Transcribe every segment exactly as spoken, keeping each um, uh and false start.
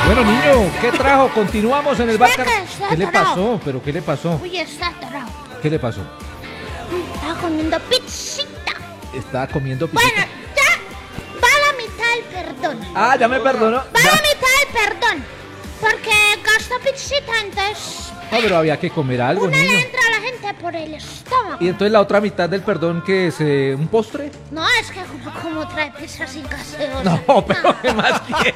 Bueno, niño, ¿qué trajo? Continuamos en el bar. Está que está ¿Qué le atorado. pasó? ¿Pero qué le pasó? Uy, está atorado. ¿Qué le pasó? Está comiendo pizzita. Estaba comiendo Bueno, pisita. ya va la mitad del perdón. Ah, ya me perdonó. Va Ya. la mitad del perdón. Porque gastó pizzita, entonces No, pero había que comer algo, una niño. le entra a la gente por el estómago. Y entonces la otra mitad del perdón, que es eh, un postre. No, es que como, como trae pizza sin gaseosa. No, pero ¿qué más quiere?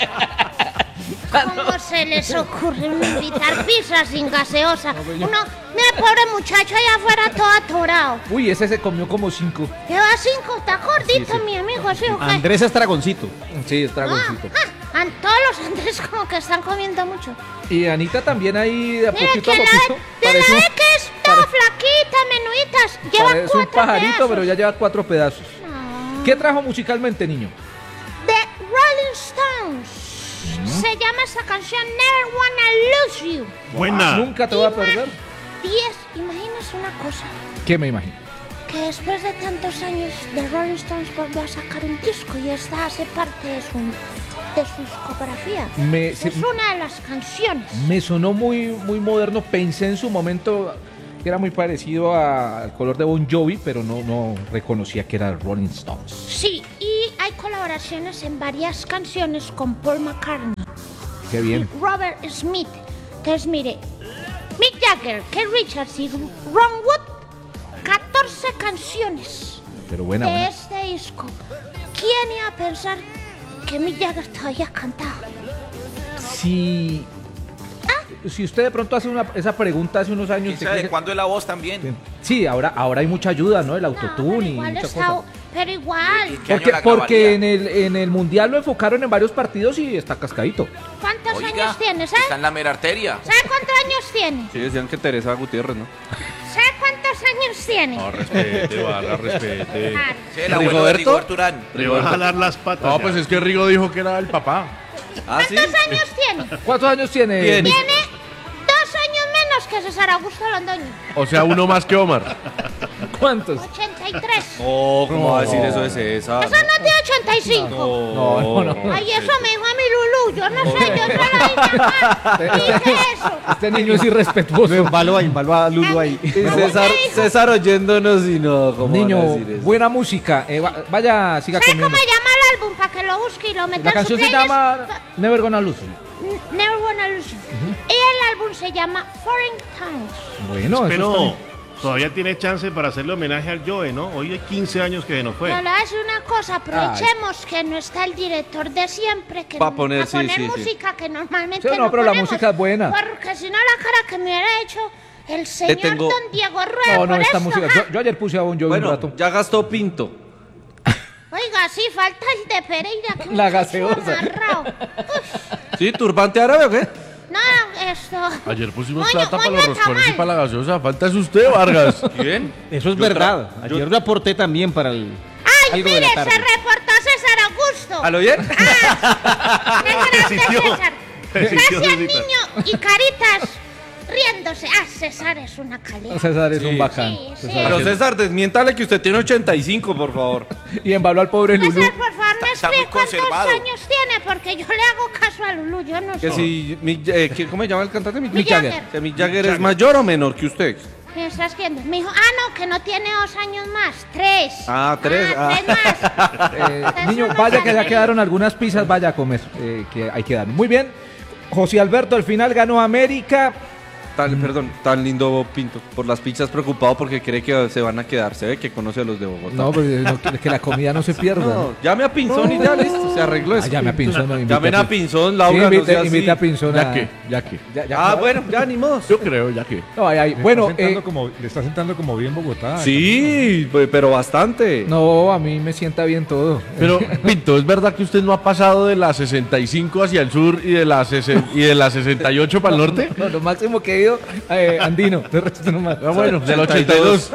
¿Cómo se les ocurre invitar pizza sin gaseosa? Uno, mira, pobre muchacho allá afuera todo atorado. Uy, ese se comió como cinco. Lleva cinco, está gordito, Sí, sí. mi amigo, ¿sí o qué? Andrés Estragoncito. Sí, es dragoncito. Ah, ah, an- todos los Andrés como que están comiendo mucho. Y Anita también ahí de a Mira, poquito a que la poquito. ve, de la Parece, ve que es toda flaquita, menuditas. Lleva parece cuatro un pajarito, pedazos. pero ya lleva cuatro pedazos. No. ¿Qué trajo musicalmente, niño? The Rolling Stones. Se llama esa canción Never Wanna Lose You. Buena. Nunca te voy a perder. Diez, imagínese una cosa. ¿Qué me imagino? Que después de tantos años The Rolling Stones volvió a sacar un disco y esta hace parte de su, de su discografía. Me, Es se- una de las canciones. me sonó muy, muy moderno. Pensé en su momento que era muy parecido a- al color de Bon Jovi, pero no, no reconocía que era Rolling Stones. Sí, y hay colaboraciones en varias canciones con Paul McCartney Qué bien. y Robert Smith. Entonces, mire, Mick Jagger, Keith Richards y Ron Wood, catorce canciones Pero buena, de buena. este disco. ¿Quién iba a pensar que Mick Jagger todavía cantaba? Si, si usted de pronto hace una, esa pregunta hace unos años... ¿Quién ¿usted sabe cree de que- cuándo es la voz también? Sí, ahora, ahora hay mucha ayuda, ¿no? El No, autotune pero y igual muchas está- cosas. Pero igual. ¿Qué año Porque, la porque grabaría? en el, en el Mundial lo enfocaron en varios partidos y está cascadito. ¿Cuántos Oiga, años tiene? ¿Sabe? está en la mera arteria. ¿Sabe cuántos años tiene? Sí, decían que Teresa Gutiérrez, ¿no? ¿Sabe cuántos años tiene? No, respete, Vargas, respete. Claro. Sí, el abuelo de ¿Rigoberto? Rigoberto Urán. Le va a jalar las patas. No, ya. pues es que Rigo dijo que era el papá. ¿Ah, sí? ¿Cuántos años tiene? ¿Cuántos años tiene? Tiene. mi- Tiene dos años menos que César Augusto Londoño. O sea, uno más que Omar. ¿Cuántos? ochenta y tres. Oh, ¿cómo va a decir eso de César? Eso no tiene ochenta y cinco. No, no, no. Ay, eso me dijo a mi Lulú. Yo no sé, yo no lo dije acá. Dije eso. Este niño es irrespetuoso. Embaló ahí, embaló a Lulu ahí. Y César, César oyéndonos y no, ¿cómo Niño, van a decir eso? buena música. Eh, va- vaya, siga ¿Sabe comiendo. cómo se llama el álbum? Para que lo busque y lo meta La en su canción se playlist. llama Never Gonna Lose You. N- Never Wanna Lose You. Y el álbum se llama Foreign Tongues. Bueno, eso Pero está bien. todavía tiene chance para hacerle homenaje al Joe, ¿no? Hoy hay quince años que se nos fue. Pero le voy a decir una cosa, aprovechemos que no está el director de siempre, que Pa' no- poner, a sí, poner sí, sí. música que normalmente Sí, no, no pero la ponemos, música es buena. Porque si no la cara que me hubiera hecho el señor tengo- Don Diego Rueda No, no, por esta esto, música. ja. Yo, yo ayer puse a Bon Jovi un Bueno, rato. ya gastó Pinto. Oiga, sí, falta el de Pereira. Que La muchacho gaseosa. amarrado. Uf, ¿Sí? ¿Turbante árabe o qué? no, esto... Ayer pusimos Moño- plata para moño los de roscones y tamal. para la gaseosa. Falta es usted, Vargas. ¿Quién? Eso es Yo verdad. tra- Ayer yo- lo aporté también para el. Ay, algo de mire, la se tarde. reportó César Augusto. ¿A lo bien? Ah, qué grande, sintió- César. se sintió Gracias, César. niño. Y Caritas riéndose. Ah, César es una calidad. César es Sí. un bacán. Sí, sí. César Pero es- César, desmiéntale que usted tiene ochenta y cinco, por favor. Y embaló al pobre Lulú. César, por favor, no Está muy explique cuántos conservado. años tiene, porque yo le hago caso a Lulú, yo no Que sé. si, Mick- eh, ¿qué- ¿cómo se llama el cantante? Mick, Mick Jagger. Que Mick Jagger es mayor o menor que usted. ¿Me estás viendo? Me dijo, ah, no, que no tiene dos años más, tres. Ah, tres, Ah, tres más. Eh, Eso niño, no vaya sabe. que ya quedaron algunas pizzas, vaya a comer, eh, que hay que dar. Muy bien, José Alberto, al final ganó América. Tan, perdón, tan lindo Pinto. Por las pizzas preocupado porque cree que se van a quedar. Se ve que conoce a los de Bogotá. No, pues no, que que la comida no se pierda. No, llame a Pinzón y ya listo, se arregló eso. Ah, llame a Pinzón, no, invite Llamen a Pin- Pinzón, Laura, Sí, no invite, sea así. invite a Pinzón. Ya a- que, ya que. Ya- ya- Ah, bueno, ya ni modo. Yo creo, ya que. No, ay, ay, Le bueno, está sentando eh, como, le está sentando como bien Bogotá. Sí, pe- pero bastante. no, a mí me sienta bien todo. Pero, Pinto, ¿es verdad que usted no ha pasado de la sesenta y cinco hacia el sur y de la, sesen- y de la sesenta y ocho para el norte? No, lo máximo que he ido, eh, andino, de resto no más. Ah, bueno, del ochenta y dos.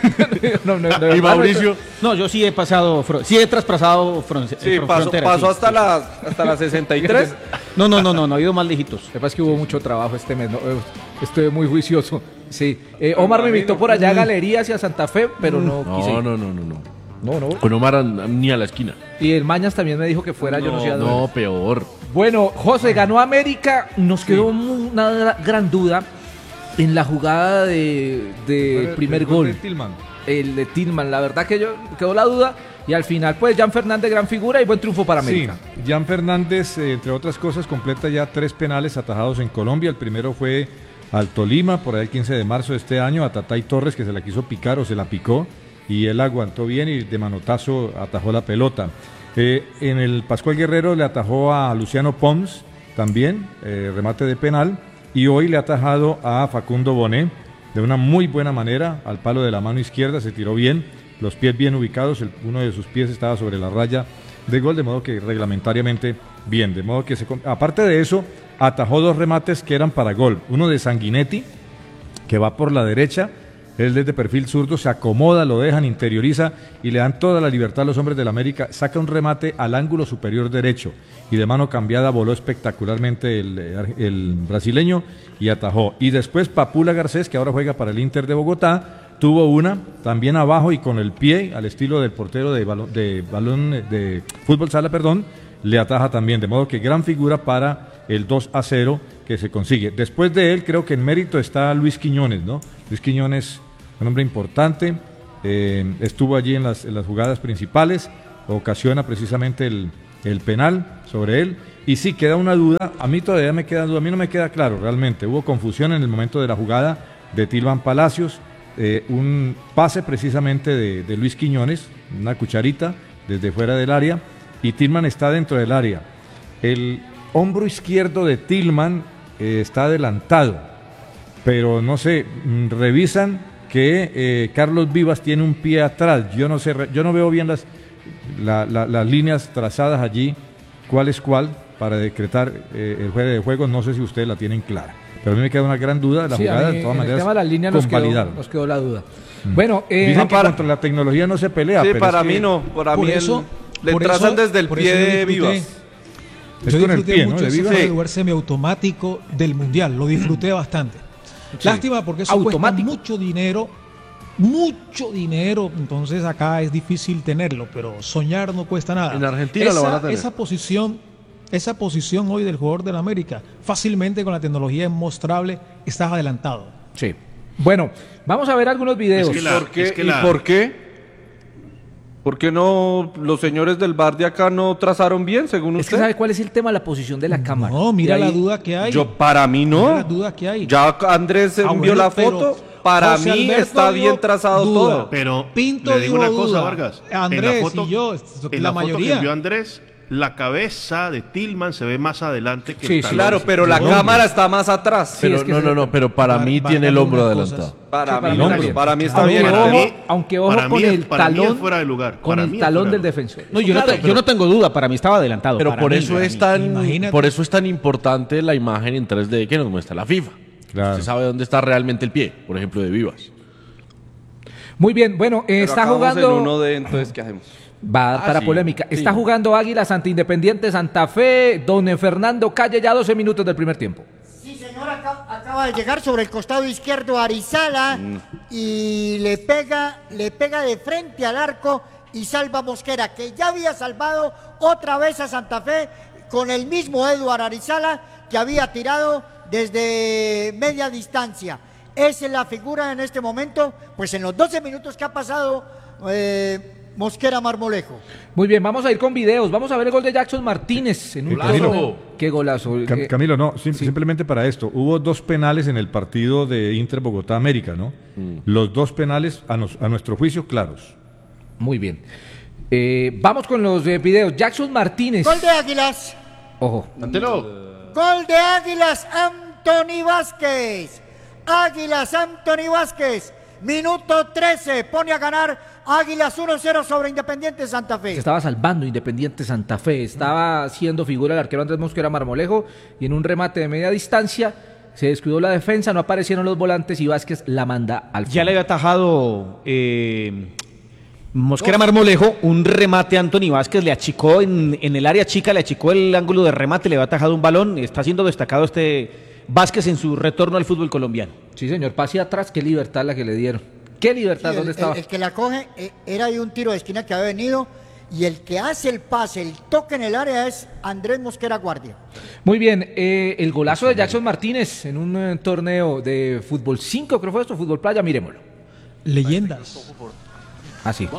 No, no, no, Y Mauricio. No, yo sí he pasado, fro- sí he traspasado fron- Sí, fron- pasó, fronteras, pasó sí, hasta, sí. la, hasta la sesenta y tres. No, no, no, no, no, he ido más lejitos. Lo que pasa es que hubo mucho trabajo este mes, ¿no? Eh, estoy muy juicioso. Sí, eh, Omar me invitó por allá a Galerías y a Santa Fe, pero no, quise No, ir. no, no, no, no. No, no. Con Omar an- ni a la esquina. Y el Mañas también me dijo que fuera, yo no sé a dónde. No, peor. Bueno, José, ganó América, nos quedó mu- una gran duda en la jugada de, de El- primer el gol. de Tillman. El de Tillman, la verdad que yo quedó la duda y al final pues Jan Fernández gran figura y buen triunfo para América. Sí, Jan Fernández, eh, entre otras cosas, completa ya tres penales atajados en Colombia. El primero fue al Tolima, por ahí el quince de marzo de este año, a Tatay Torres, que se la quiso picar o se la picó, y él aguantó bien y de manotazo atajó la pelota. Eh, en el Pascual Guerrero le atajó a Luciano Pons, también, eh, remate de penal, y hoy le ha atajado a Facundo Bonet, de una muy buena manera, al palo de la mano izquierda, se tiró bien, los pies bien ubicados, el- uno de sus pies estaba sobre la raya de gol, de modo que reglamentariamente bien, de modo que se, com- aparte de eso, atajó dos remates que eran para gol, uno de Sanguinetti, que va por la derecha, él desde perfil zurdo se acomoda, lo dejan, interioriza y le dan toda la libertad a los hombres del América, saca un remate al ángulo superior derecho y de mano cambiada voló espectacularmente el, eh, ar- el brasileño y atajó. Y después Papula Garcés, que ahora juega para el Inter de Bogotá, tuvo una también abajo y con el pie, al estilo del portero de balón de, balón, eh, de fútbol sala, perdón, le ataja también, de modo que gran figura para el dos a cero que se consigue. Después de él, creo que en mérito está Luis Quiñones, ¿no? Luis Quiñones, un hombre importante, eh, estuvo allí en las, en las jugadas principales, ocasiona precisamente el, el penal sobre él, y sí, queda una duda, a mí todavía me queda duda, a mí no me queda claro realmente, hubo confusión en el momento de la jugada de Tillman Palacios, eh, un pase precisamente de, de Luis Quiñones, una cucharita desde fuera del área, y Tillman está dentro del área. El hombro izquierdo de Tillman eh, está adelantado, pero no sé, mm, revisan que eh, Carlos Vivas tiene un pie atrás. Yo no sé, re- yo no veo bien las, la- la- las líneas trazadas allí, cuál es cuál, para decretar eh, el juego de juego. No sé si ustedes la tienen clara. Pero a mí me queda una gran duda de la Sí, a jugada, mí, de todas en maneras, el tema de la línea nos quedó, convalidaron. nos quedó la duda. Bueno, eh, Dicen que para- contra la tecnología no se pelea, Sí, pero para es que mí no, para Por mí el- eso- le por trazan eso- desde el por pie eso yo de disfruté. Vivas. Es Yo con el disfruté pie, ¿no? mucho De ese Vivas. fuera de Sí. lugar semiautomático del Mundial, lo disfruté bastante. Lástima porque eso Automático. cuesta mucho dinero, mucho dinero, entonces acá es difícil tenerlo, pero soñar no cuesta nada. En Argentina esa, lo van a tener. Esa posición, esa posición hoy del jugador del América, fácilmente con la tecnología mostrable, estás adelantado. sí. Bueno, vamos a ver algunos videos. Es que la- ¿Por qué? es que ¿Y la- por qué? ¿Por qué no los señores del bar de acá no trazaron bien, según Es que usted? ¿sabe cuál es el tema? La posición de la cámara. No, mira Y ahí- la duda que hay. Yo, para mí Mira no. las dudas que hay. Ya Andrés Ah, envió bueno, la pero foto. Para José mí Alberto está dijo bien trazado duda. todo. Pero Pinto le digo dijo una cosa, duda. Vargas. Andrés en la foto, y yo, en la la, foto mayoría. que envió Andrés, la cabeza de Tillman se ve más adelante que Sí, el sí, talón. Claro, pero la No, cámara está más atrás. Sí, Pero es que no, se- no, no, pero para Var- mí Vargas tiene el dijo hombro unas adelantado. cosas. Para, Sí, para mí, mí no, también. para mí está Aunque bien. ojo, Para mí- aunque ojo para con mí- el para mí es talón, fuera de lugar. con Para el mí es talón fuera del de defensor. No, yo, no Claro, te- yo no tengo duda, para mí estaba adelantado. Pero para por mí, eso para es mí. tan, Imagínate. por eso es tan importante la imagen en tres D que nos muestra la FIFA. Claro. Usted sabe dónde está realmente el pie, por ejemplo, de Vivas. Muy bien, bueno, eh, Pero está acabamos jugando. en uno de, entonces, ¿qué hacemos? Va a dar Ah, para sí, polémica. sí. Está jugando Águilas ante Independiente Santa Fe. Don Fernando Calle, ya doce minutos del primer tiempo. Sí, señor, acaba, acaba de llegar sobre el costado izquierdo Arizala y le pega, le pega de frente al arco y salva a Mosquera, que ya había salvado otra vez a Santa Fe con el mismo Eduard Arizala que había tirado desde media distancia. Esa es la figura en este momento, pues en los doce minutos que ha pasado eh, Mosquera Marmolejo. Muy bien, vamos a ir con videos. Vamos a ver el gol de Jackson Martínez en un Golazo. torneo. Qué golazo. Cam- Eh, Camilo, no, sim- simplemente para esto. Hubo dos penales en el partido de Inter Bogotá América, ¿no? Los dos penales, a, nos- a nuestro juicio, claros. Muy bien. Eh, vamos con los eh, videos. Jackson Martínez. Gol de Águilas. Ojo. Gol de Águilas, Anthony Vázquez. Águilas, Anthony Vázquez. Minuto trece, pone a ganar Águilas uno cero sobre Independiente Santa Se Fe. estaba salvando Independiente Santa Fe. Estaba haciendo figura el arquero Andrés Mosquera Marmolejo y en un remate de media distancia se descuidó la defensa, no aparecieron los volantes y Vázquez la manda al fondo. Ya le había atajado eh, Mosquera Marmolejo un remate a Anthony Vázquez, le achicó en, en el área chica, le achicó el ángulo de remate, le había atajado un balón. Está siendo destacado este Vázquez en su retorno al fútbol colombiano. Sí, señor, pase atrás, qué libertad la que le dieron. Qué libertad, Sí, ¿dónde el, estaba? el- el que la coge eh, era de un tiro de esquina que había venido y el que hace el pase, el toque en el área es Andrés Mosquera Guardia. Muy bien, eh, el golazo de Jackson Martínez en un eh, torneo de fútbol cinco, creo fue esto, fútbol playa, miremoslo. Leyendas. Así.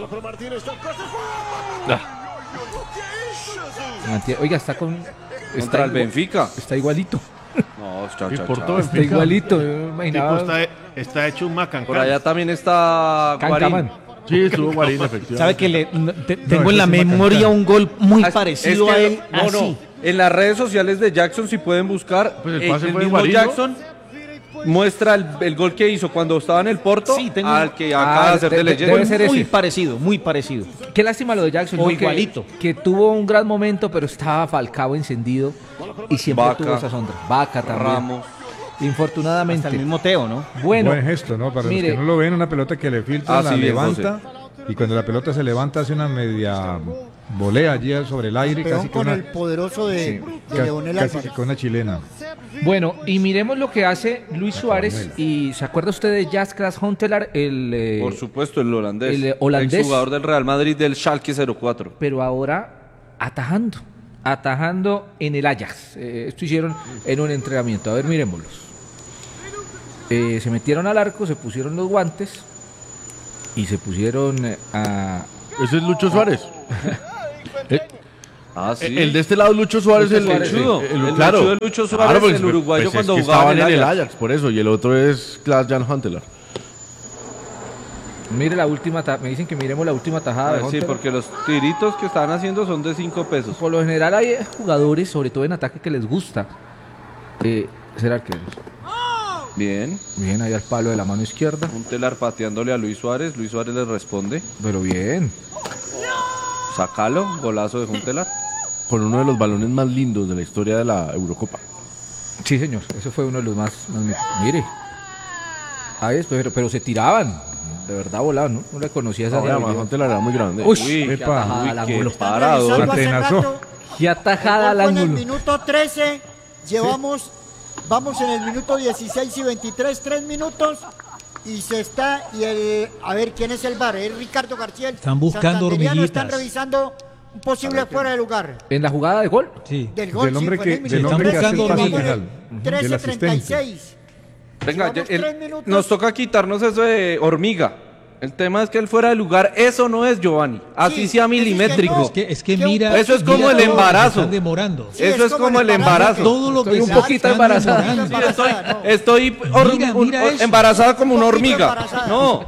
Oiga, está con... Contra Está el Benfica. Está igualito. No, chao, ¿Y chao, por chao. todo Está Benfica? igualito. Yo me El tipo imaginaba... está, está hecho un macancán. Por allá también está Cancaman. Guarín. Sí, estuvo Guarín, efectivamente. ¿Sabe que le, no, te- tengo eso en la sí me memoria encanta. un gol muy Ah, parecido es que a él? no, no. así. En las redes sociales de Jackson, si pueden buscar, Pues el eh, pase el fue de mismo Guarín, ¿no? Jackson muestra el, el gol que hizo cuando estaba en el Porto Sí, tengo- al que acaba Ah, de hacer de- de de- leyenda. debe ser Muy ese. parecido, muy parecido. Qué lástima lo de Jackson. O ¿no? Que- igualito. Que, tuvo un gran momento, pero estaba Falcao encendido y siempre Vaca, tuvo esa sombra. Vaca también. Ramos. Infortunadamente. Hasta el mismo Teo, ¿no? Bueno, Buen gesto, ¿no? Para mire. los que no lo ven, una pelota que le filtra, Ah, la sí, bien, levanta, y cuando la pelota se levanta hace una media volea allí sobre el aire, Peón casi que con una, el poderoso de, de ca- Leonel casi que Álvarez. con una chilena. bueno, y miremos lo que hace Luis Suárez. Y ¿se acuerda usted de Jaskras Huntelaar? El, eh, Por supuesto, el holandés. el, eh, holandés. Exjugador del Real Madrid del Schalke cero cuatro. pero ahora atajando. Atajando en el Ajax. Eh, esto hicieron en un entrenamiento. A ver, miremoslos. Eh, se metieron al arco, se pusieron los guantes y se pusieron eh, a... Ese es Lucho Suárez. Eh, Ah, sí. El de este lado es Lucho Suárez, Lucho el, Suárez, el, Chudo. el- El claro. Lucho de Lucho Suárez, Claro, pues, el uruguayo pues, cuando es que jugaba estaban en en el el Ajax. Ajax, por eso. Y el otro es Klaas-Jan Huntelaar. Mire la última, ta- me dicen que miremos la última tajada de Ah, sí, Huntelaar. porque los tiritos que estaban haciendo son de cinco pesos. Por lo general hay jugadores, sobre todo en ataque, que les gusta eh, ser arqueros. Bien. Bien, ahí al palo de la mano izquierda, Un telar pateándole a Luis Suárez. Luis Suárez le responde. pero bien. Sacalo, golazo de Juntelar. Con uno de los balones más lindos de la historia de la Eurocopa. Sí, señor, eso fue uno de los más... más- mire, ahí es, pero, pero se tiraban, de verdad volaban, ¿no? No le conocía esa No, además, habilidad. Huntelaar era muy grande. Uy, Uy, qué epa. atajada Uy, al qué ángulo. Están parado. revisando hace Atenazó. rato. Qué atajada al El gol fue en el ángulo. minuto trece, llevamos, vamos en el minuto dieciséis y veintitrés, tres minutos, y se está, y el, a ver, ¿quién es el V A R? Es Ricardo García. el Están buscando santanderiano, hormiguitas. Están revisando un posible fuera de lugar. En la jugada de gol. Sí. Del gol, Del sí, hombre fue que- en el del minuto hombre que trece, hace el y pase vamos en final, el del trece asistente. treinta y seis. Venga, Llevamos ya- el- tres minutos. nos toca quitarnos eso de hormiga. El tema es que el fuera de lugar, eso no es Giovanni. Así Sí, sea eso es que milimétrico. no. Es que, es que Que un- mira. Eso es como mira el todo lo que embarazo. Están demorando. Sí, Eso es como el embarazo. Todo lo que Estoy un se poquito están embarazada. demorando. Sí, estoy, Embarazada, no. estoy hor- Mira, un- mira hor- eso. embarazada como una Un poquito hormiga. embarazada. No,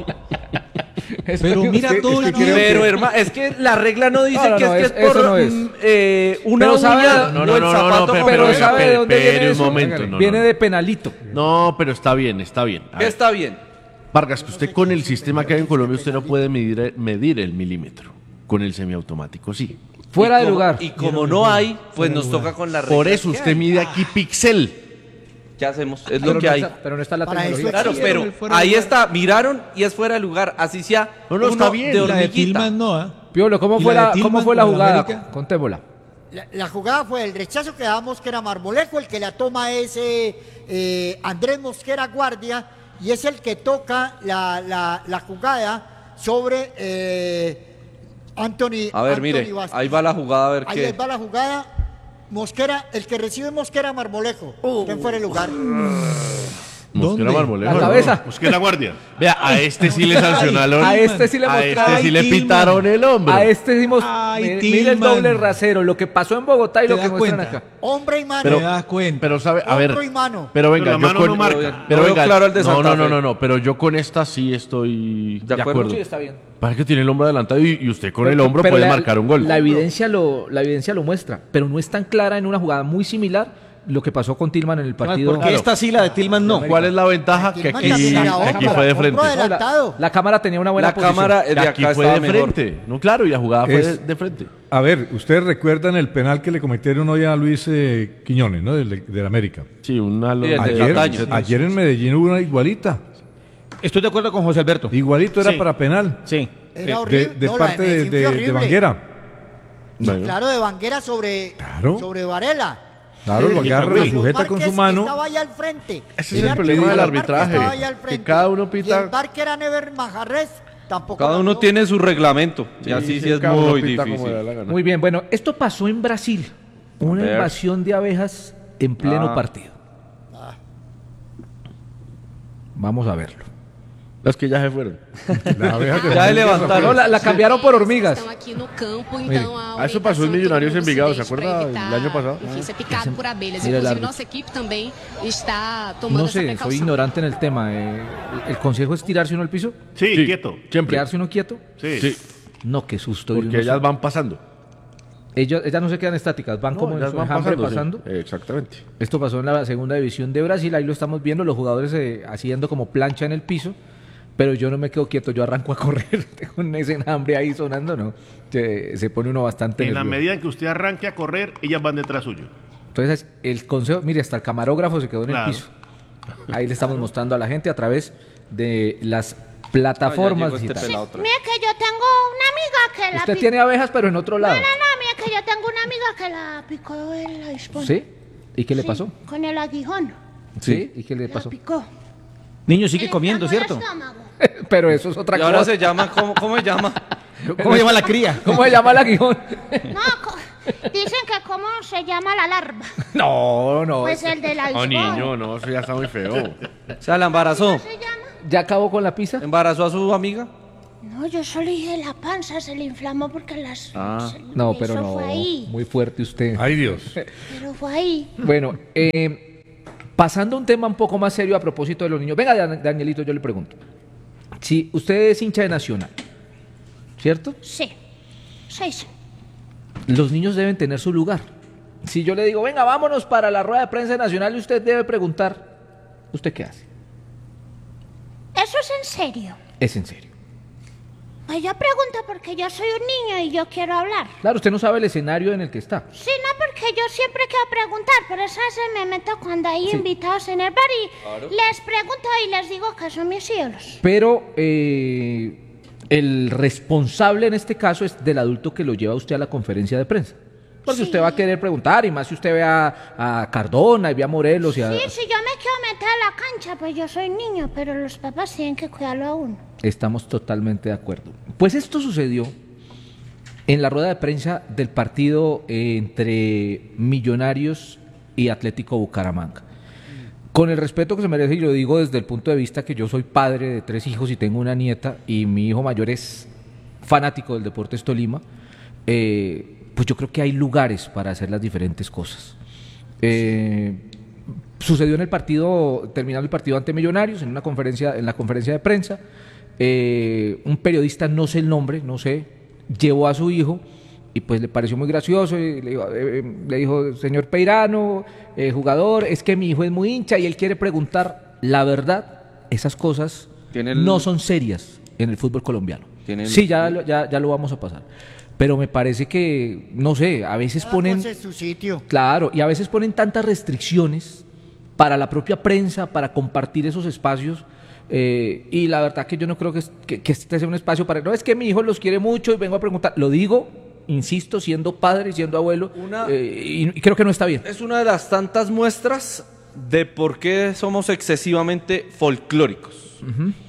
Pero mira todo el tiempo. pero hermano, es que la regla no dice No, no, que no, es es- que es por eso no es. mm, eh, una Pero sabe- uña no, o no, el no, no, zapato. no, como- Pero pero- ¿sabe de pero- dónde pero viene un eso? momento, Hágale. no, Viene no. de penalito. No, pero está bien, está bien. A ¿Qué ver, está bien? Vargas, que usted con el sistema que hay en Colombia, usted no puede medir, medir el milímetro. Con el semiautomático, sí. Fuera Y de como- lugar. Y como no hay, pues nos toca con la regla. Por eso usted mide aquí píxel. ¿Qué hacemos? Es Pero lo que no hay. está- pero no está la Para eso tecnología. Claro, Sí, pero el fuera de ahí lugar. está, miraron y es fuera de lugar, así sea No, no, está uno bien. de La de hormiguita. Tilman no, ¿ah? Piolo, ¿cómo ¿Y fue la de la, Tillman cómo fue la con el jugada? América? Contémosla. La, la jugada fue el rechazo que damos que era Marmolejo, el que la toma es eh, eh, Andrés Mosquera Guardia y es el que toca la, la, la jugada sobre eh, Anthony. A ver, Anthony mire, Vázquez. ahí va la jugada, a ver Ahí qué. va la jugada. Mosquera, el que recibe Mosquera Marmolejo. Uh. ¿Quién fuera el lugar? Mosquera ¿Dónde? Marmolejo. La ¿no? cabeza. Busqué la guardia. Vea, a este sí le sancionaron. A este sí le A mostraron. este sí le Tillman. pitaron el hombro. A este dimos. Ay, Mire, mire el Tillman. doble rasero. Lo que pasó en Bogotá y ¿Te lo que das muestran cuenta? acá. Hombre y mano. Te das cuenta. Pero sabe, a ver. Hombro y mano. Pero venga, Pero la yo mano con no marca. Pero No veo venga, claro el de no, Santa no, no, Fe. no, no, pero yo con esta sí estoy de, ¿De acuerdo? acuerdo. Sí, está bien. Para que tiene el hombro adelantado y, y usted con el hombro Pero puede la- marcar un gol. La evidencia, lo, la evidencia lo muestra, pero no es tan clara en una jugada muy similar lo que pasó con Tillman en el partido. Porque esta sí, la de Tilman no. ¿Cuál es la ventaja? Que Tillman aquí, también era aquí hombro, fue de hombro frente. adelante. adelantado. La, la cámara tenía una buena La posición. cámara de Que aquí acá fue de estaba mejor. frente. No, claro, y la jugada fue Es- de, de frente. A ver, ustedes recuerdan el penal que le cometieron hoy a Luis eh, Quiñones, ¿no? Del, del América. Sí, una Sí, el de Ayer, Cataño. ayer en Medellín hubo una igualita. Estoy de acuerdo con José Alberto. Igualito era Sí. para penal. Sí. Era Eh, horrible. de, de No, la parte de, Medellín fue de, de horrible. Banguera. Bueno. Claro, de Banguera sobre, Claro. sobre Varela. Claro, lo agarra, lo Carlos sujeta con Márquez su mano. Estaba allá al frente. Ese es el arquero problema del Carlos arbitraje, Márquez estaba allá al que frente. cada uno Y pita- el bar que era Never Majarres tampoco Cada la uno vio. tiene su reglamento. Y así sí es cada uno muy pinta como difícil. le da la gana. Muy bien, bueno, esto pasó en Brasil. Una ver. invasión de abejas en pleno Ah. partido. Vamos a verlo. Las que ya se fueron. La abeja que Ya se levantaron. No, la, la cambiaron por hormigas. Estão aqui no campo, Mire. então a Ah, eso pasó en orientação é todo Millonarios mundo Envigado, se ¿se deixe acuerda? pra El año pasado. Enfim, ser picado por abelhas. Mira el Inclusive, árbitro. nossa equipe também está tomando No essa sé, soy precaução. ignorante en el tema. eh, ¿El consejo es tirarse uno al piso? Sí, Sí, quieto. Siempre. ¿Quedarse uno quieto? Sí. Sí, No, qué susto. y porque uno ellas se- van pasando. ellas, ellas no se quedan estáticas, van No, como en ellas su van enjambre pasando. pasando. sí. Exactamente. Esto pasó en la segunda división de Brasil, ahí lo estamos viendo, los jugadores eh, haciendo como plancha en el piso, pero yo no me quedo quieto, yo arranco a correr con ese enjambre ahí sonando, ¿no? Se, se pone uno bastante En la nervioso. medida en que usted arranque a correr, ellas van detrás suyo. Entonces, el consejo, mire, hasta el camarógrafo se quedó en Claro. el piso. Ahí le estamos mostrando a la gente a través de las plataformas Ah, ya llegó este digitales. pelado otra vez. Mira que yo tengo una amiga que la Usted pi- tiene abejas, pero en otro lado. No, no, no, mira que yo tengo una amiga que la picó el avispón. ¿Sí? ¿Y qué le Sí, pasó? Con el aguijón. ¿Sí? ¿Y qué le La pasó? picó. Niño sigue Le comiendo, inflamó el ¿cierto? estómago. Pero eso es otra Y ahora cosa. se llama, ¿cómo, cómo se llama? ¿Cómo llama la cría? ¿Cómo se llama el aguijón? No, co- dicen que cómo se llama la larva. No, no. Pues el del Oh, avispón. niño, no, eso ya está muy feo. O sea, la embarazó. ¿Se llama? ¿Ya acabó con la pizza? ¿Embarazó a su amiga? No, yo solo dije la panza, se le inflamó porque las... Ah. se- No, eso pero no. fue ahí, Muy fuerte usted. Ay, Dios. pero fue ahí. Bueno, eh, pasando a un tema un poco más serio a propósito de los niños. Venga, Dan- Danielito, yo le pregunto. Si usted es hincha de Nacional, ¿cierto? Sí, sí, sí. Los niños deben tener su lugar. Si yo le digo, venga, vámonos para la rueda de prensa nacional, y usted debe preguntar, ¿usted qué hace? ¿Eso es en serio? Es en serio. Pues yo pregunto porque yo soy un niño y yo quiero hablar. Claro, usted no sabe el escenario en el que está. Sí, no, porque yo siempre quiero preguntar, pero eso se me meto cuando hay Sí. invitados en el bar y les pregunto y les digo que son mis ídolos. Pero eh, el responsable en este caso es del adulto que lo lleva usted a la conferencia de prensa. Porque Sí. usted va a querer preguntar, y más si usted ve a, a Cardona y ve a Morelos y a... Sí, si yo me quiero meter a la cancha, pues yo soy niño, pero los papás tienen que cuidarlo a uno. Estamos totalmente de acuerdo. Pues esto sucedió en la rueda de prensa del partido eh, entre Millonarios y Atlético Bucaramanga. Con el respeto que se merece, y lo digo desde el punto de vista que yo soy padre de tres hijos y tengo una nieta, y mi hijo mayor es fanático del Deportes Tolima, eh, pues yo creo que hay lugares para hacer las diferentes cosas. Eh, sucedió en el partido, terminando el partido ante Millonarios, en una conferencia, en la conferencia de prensa, eh, un periodista, no sé el nombre, no sé, llevó a su hijo y pues le pareció muy gracioso y le dijo, eh, le dijo señor Peirano, eh, jugador, es que mi hijo es muy hincha y él quiere preguntar la verdad. Esas cosas Tiene el- no son serias en el fútbol colombiano. Tiene el- Sí, ya, lo- ya, ya lo vamos a pasar. Pero me parece que, no sé, a veces Cada ponen... cosa en su sitio. Claro, y a veces ponen tantas restricciones para la propia prensa, para compartir esos espacios, eh, y la verdad que yo no creo que, es- que, que este sea un espacio para... No, es que mi hijo los quiere mucho y vengo a preguntar. Lo digo, insisto, siendo padre y siendo abuelo, Una- eh, y, y creo que no está bien. Es una de las tantas muestras de por qué somos excesivamente folclóricos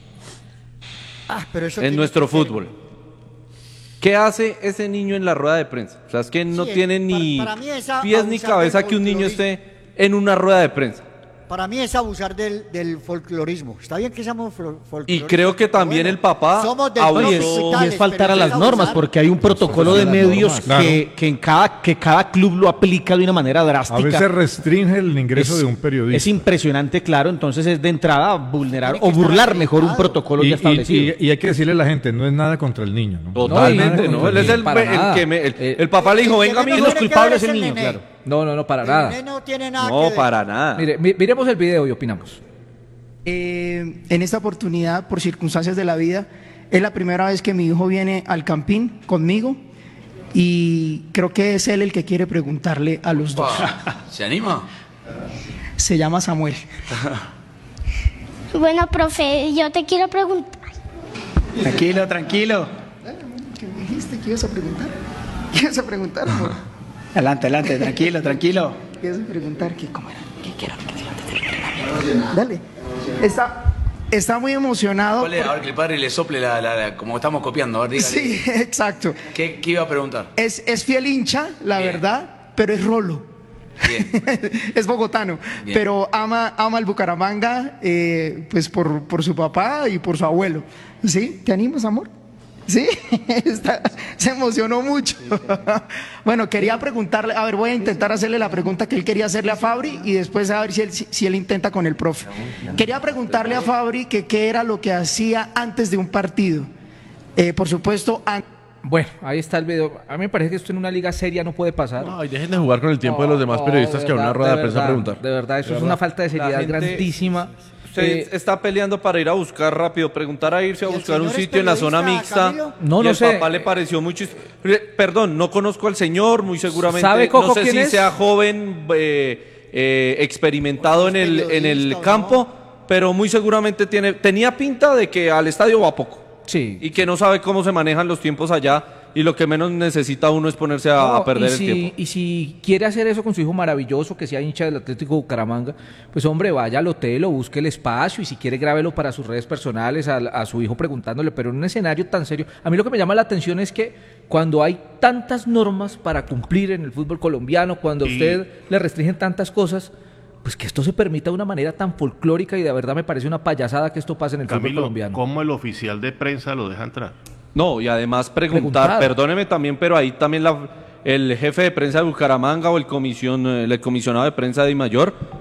Ah, pero eso en tiene nuestro que ser- fútbol. ¿Qué hace ese niño en la rueda de prensa? O sea, es que no Sí, tiene para- ni para mí es a- pies ni abusar cabeza del que un niño folclorismo. esté en una rueda de prensa. Para mí es abusar del, del folclorismo. Está bien que seamos fol- Y folcloristas, creo que pero también bueno, el papá somos de abusó. todos Y es, hospitales, y es faltar pero a eso las es normas, abusar. porque hay un protocolo de las medios normas, claro. que, que, en cada, que cada club lo aplica de una manera A drástica. veces restringe el ingreso Es- de un periodista. Es impresionante, claro, entonces es de entrada vulnerar Tiene o que estar burlar mejor un habilitado. protocolo y, ya y- establecido. y- y hay que decirle a la gente, no es nada contra el niño, ¿no? Totalmente, No, ¿no? Él es el, para el nada. que me- el, Eh, el papá le dijo, el que venga, menos mijo, los tiene que culpables ver es el el niño, nene. claro. No, no, no, para El nada. nene no tiene nada que No, ver. para nada. Mire, mi- miremos el video y opinamos. Eh, en esta oportunidad, por circunstancias de la vida, es la primera vez que mi hijo viene al Campín conmigo y creo que es él el que quiere preguntarle a los dos. ¿Se anima? Se llama Samuel. Bueno, profe, yo te quiero preguntar. Tranquilo, tranquilo. ¿Qué me dijiste que ibas a preguntar? ¿Qué ibas a preguntar, amor? Adelante, adelante, tranquilo, tranquilo. ¿Qué ibas a preguntar? ¿Qué, cómo era? ¿Qué quiero? ¿Qué quiero? Dale. Esta, está muy emocionado. ¿Cuál es? A ver, que el padre le sople la, la- la- como estamos copiando. A ver, dígale. Sí, exacto. ¿Qué, qué iba a preguntar? Es, es fiel hincha, la Bien. verdad, pero es rolo. Es bogotano, Bien. pero ama, ama el Bucaramanga, eh, pues por, por su papá y por su abuelo. ¿Sí? ¿Te animas, amor? ¿Sí? Está- se emocionó mucho. Bueno, quería preguntarle, a ver, voy a intentar hacerle la pregunta que él quería hacerle a Fabri y después a ver si él, si, si él intenta con el profe. Quería preguntarle a Fabri que qué era lo que hacía antes de un partido. Eh, por supuesto, antes. Bueno, ahí está el video. A mí me parece que esto en una liga seria no puede pasar. Ay, dejen de jugar con el tiempo de los demás periodistas que van a una rueda de prensa a preguntar. De verdad, eso De es verdad. una falta de La seriedad gente- grandísima. Usted Eh, está peleando para ir a buscar rápido, preguntar a irse a ¿Y el buscar un señor es sitio en la zona periodista, mixta. Camilo? No, y no el sé. papá le pareció muy chis- Re- Perdón, no conozco al señor, muy seguramente. ¿Sabe, Coco, no sé quién si es? sea joven, eh, eh, experimentado en el, en el periodista o campo, pero muy seguramente tiene, tenía pinta de que al estadio va poco. Sí. Y que no sabe cómo se manejan los tiempos allá. Y lo que menos necesita uno es ponerse a, No, a perder y el si, tiempo. Y si quiere hacer eso con su hijo maravilloso, que sea hincha del Atlético Bucaramanga, pues hombre, vaya al hotel o busque el espacio y si quiere grábelo para sus redes personales a, a su hijo preguntándole, pero en un escenario tan serio. A mí lo que me llama la atención es que cuando hay tantas normas para cumplir en el fútbol colombiano, cuando a Y- usted le restringen tantas cosas, pues que esto se permita de una manera tan folclórica y de verdad me parece una payasada que esto pase en el fútbol Camilo, colombiano. ¿cómo el oficial de prensa lo deja entrar? No, y además preguntar, Preguntar. perdóneme también, pero ahí también la, el jefe de prensa de Bucaramanga o el, comisión, el comisionado de prensa de Dimayor